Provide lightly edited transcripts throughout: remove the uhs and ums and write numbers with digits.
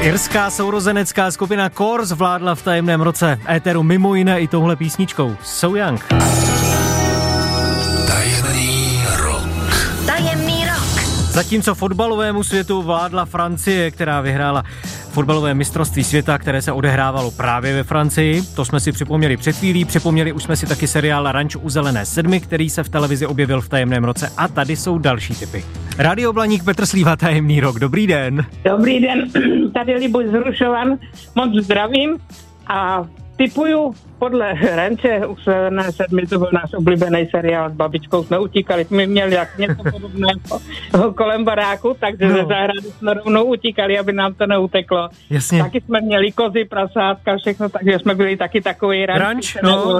Irská sourozenecká skupina Kors zvládla v tajemném roce éteru mimo jiné i touhle písničkou So Young. Tajemný rok. Tajemný rok. Zatímco fotbalovému světu vládla Francie, která vyhrála fotbalové mistrovství světa, které se odehrávalo právě ve Francii. To jsme si připomněli před chvílí. Připomněli už jsme si taky seriál Ranč u zelené sedmy, který se v televizi objevil v tajemném roce. A tady jsou další tipy. Rádio Blaník, Petr Slíva, Tajemný rok. Dobrý den. Dobrý den, tady Libuš z Hrušovan, moc zdravím a tipuju podle Ranče u zelené sedmy, to byl náš oblíbený seriál, s babičkou jsme utíkali, jsme měli jak něco podobného kolem baráku, takže ze zahrady jsme rovnou utíkali, aby nám to neuteklo. Jasně. Taky jsme měli kozy, prasátka, všechno, takže jsme byli taky takový ranč. No.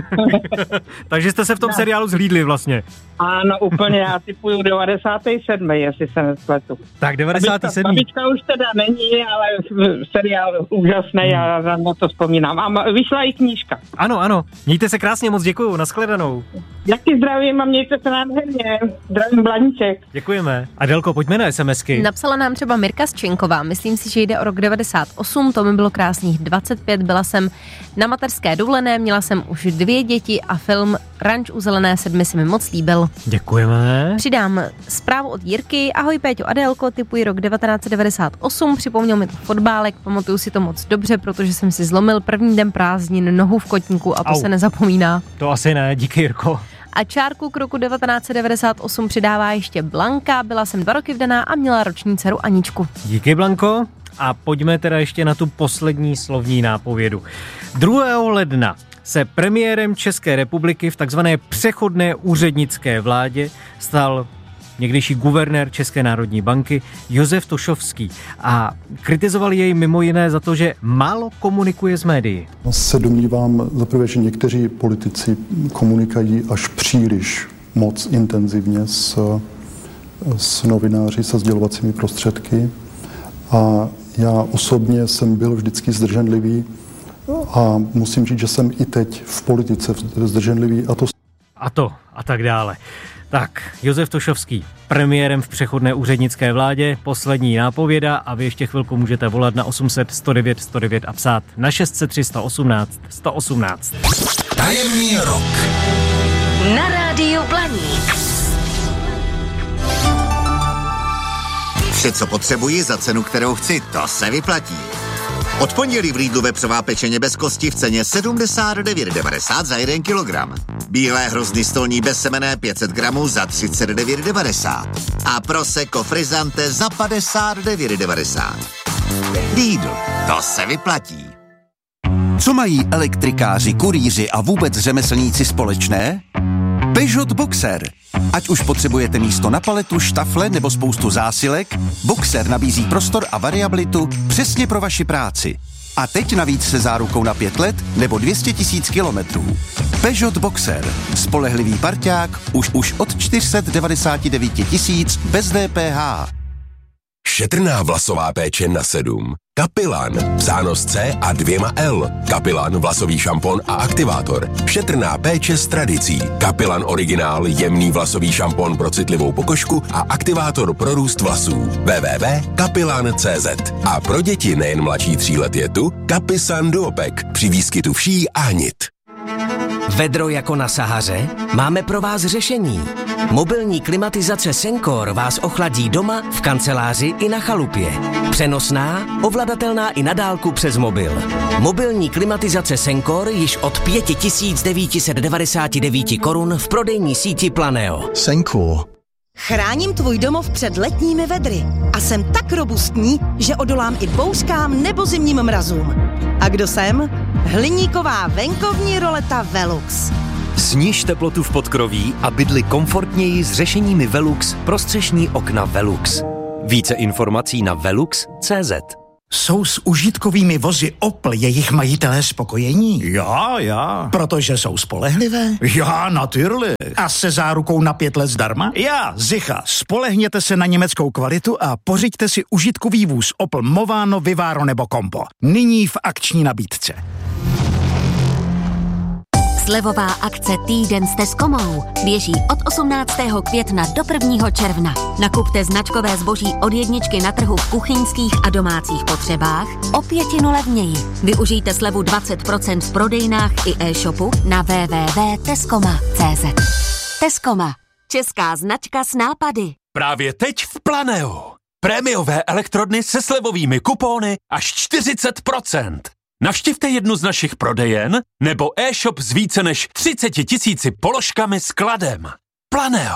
Takže jste se v tom seriálu zhlídli vlastně. Ano, úplně, já tipuju 97, jestli se nespletu. Tak 97. Babička už teda není, ale seriál úžasný, já na to vzpomínám. A vyšla i knížka. Ano, mějte se krásně, moc děkuju, nashledanou. Taky zdravím a mějte se nádherně. Zdravím Blaníček. Děkujeme. Adelko, pojďme na SMSky. Napsala nám třeba Mirka Zčenková, myslím si, že jde o rok 98, to mi bylo krásných 25, byla jsem na mateřské dovolené, měla jsem už 2 děti a film Ranč u zelené sedmy se mi moc líbil. Děkujeme. Přidám zprávu od Jirky. Ahoj Péťo, Adelko, tipuji rok 1998, připomněl mi to fotbálek, pamatuju si to moc dobře, protože jsem si zlomil první den prázdnin nohu v kotníku a to se nezapomíná. To asi ne, díky Jirko. A čárku k roku 1998 přidává ještě Blanka, byla jsem 2 roky vdaná a měla roční dceru Aničku. Díky, Blanko. A pojďme teda ještě na tu poslední slovní nápovědu. 2. ledna se premiérem České republiky v takzvané přechodné úřednické vládě stal někdejší guvernér České národní banky Josef Tošovský a kritizoval jej mimo jiné za to, že málo komunikuje s médií. Se domnívám zaprvé, že někteří politici komunikují až příliš moc intenzivně s novináři, se sdělovacími prostředky a já osobně jsem byl vždycky zdrženlivý a musím říct, že jsem i teď v politice zdrženlivý a tak dále. Tak, Josef Tošovský, premiérem v přechodné úřednické vládě, poslední nápověda a vy ještě chvilku můžete volat na 800 109 109 a psát na 603 118 118. Tajemný rok. Na rádiu Blaník. Vše, co potřebuji za cenu, kterou chci, to se vyplatí. Od pondělí v Lidlu vepřová pečeně bez kosti v ceně 79,90 za 1 kilogram. Bílé hrozny stolní bezsemenné 500 gramů za 39,90. A prosecco frizzante za 59,90. Lidl, to se vyplatí. Co mají elektrikáři, kurýři a vůbec řemeslníci společné? Peugeot Boxer. Ať už potřebujete místo na paletu, štafle nebo spoustu zásilek, Boxer nabízí prostor a variabilitu přesně pro vaši práci. A teď navíc se zárukou na 5 let nebo 200 000 kilometrů. Peugeot Boxer. Spolehlivý parťák už od 499 000 bez DPH. Šetrná vlasová péče na 7. Kapilan, psáno s C a 2 L. Kapilan, vlasový šampon a aktivátor. Šetrná péče s tradicí. Kapilan originál, jemný vlasový šampon pro citlivou pokožku a aktivátor pro růst vlasů. www.kapilan.cz. A pro děti nejen mladší 3 let je tu Kapisan Duopek při výskytu vší a hnit. Vedro jako na Sahaře? Máme pro vás řešení. Mobilní klimatizace Sencor vás ochladí doma, v kanceláři i na chalupě. Přenosná, ovladatelná i na dálku přes mobil. Mobilní klimatizace Sencor již od 5999 korun v prodejní síti Planeo. Sencor. Chráním tvůj domov před letními vedry a jsem tak robustní, že odolám i bouřkám nebo zimním mrazům. A kdo jsem? Hliníková venkovní roleta Velux. Sníž teplotu v podkroví a bydli komfortněji s řešeními Velux pro střešní okna Velux. Více informací na velux.cz. Jsou s užitkovými vozy Opel jejich majitelé spokojení? Já. Protože jsou spolehlivé? Já, natürlich. A se zárukou na 5 let zdarma? Já, Zicha. Spolehněte se na německou kvalitu a pořiďte si užitkový vůz Opel Movano, Vivaro nebo Compo. Nyní v akční nabídce. Slevová akce Týden s Tescomou běží od 18. května do 1. června. Nakupte značkové zboží od jedničky na trhu v kuchyňských a domácích potřebách o 1/5 levněji. Využijte slevu 20% v prodejnách i e-shopu na www.tescoma.cz. Tescoma. Česká značka s nápady. Právě teď v Planeu. Prémiové elektrodny se slevovými kupóny až 40%. Navštivte jednu z našich prodejen nebo e-shop s více než 30 000 položkami s kladem. Planeo.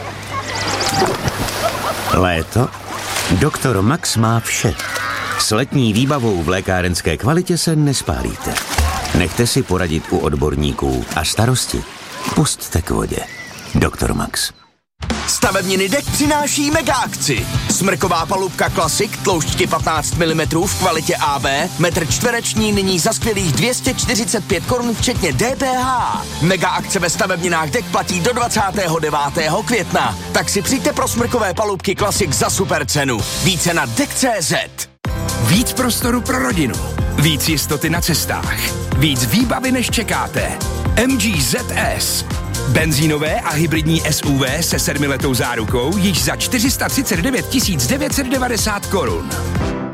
Léto? Doktor Max má vše. S letní výbavou v lékárenské kvalitě se nespálíte. Nechte si poradit u odborníků a starosti pusťte k vodě. Doktor Max. Stavebniny dek přináší mega akci. Smrková palubka Classic tloušťky 15 mm v kvalitě AB, metr čtvereční nyní za skvělých 245 korun včetně DPH. Mega akce ve stavebninách dek platí do 29. května. Tak si přijďte pro smrkové palubky Classic za super cenu. Více na dek.cz. Víc prostoru pro rodinu. Víc jistoty na cestách. Víc výbavy než čekáte. MG ZS. Benzínové a hybridní SUV se 7letou zárukou již za 439 990 korun.